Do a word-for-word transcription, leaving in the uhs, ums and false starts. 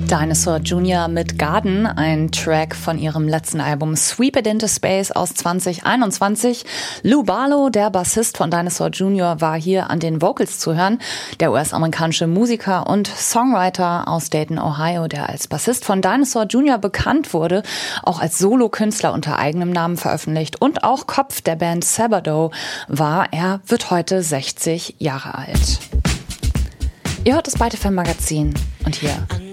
Dinosaur Junior mit Garden, ein Track von ihrem letzten Album Sweep It Into Space aus zwanzig einundzwanzig. Lou Barlow, der Bassist von Dinosaur Junior, war hier an den Vocals zu hören. Der U S-amerikanische Musiker und Songwriter aus Dayton, Ohio, der als Bassist von Dinosaur Junior bekannt wurde, auch als Solokünstler unter eigenem Namen veröffentlicht und auch Kopf der Band Sabado war. Er wird heute sechzig Jahre alt. Ihr hört das Byte F M Magazin und hier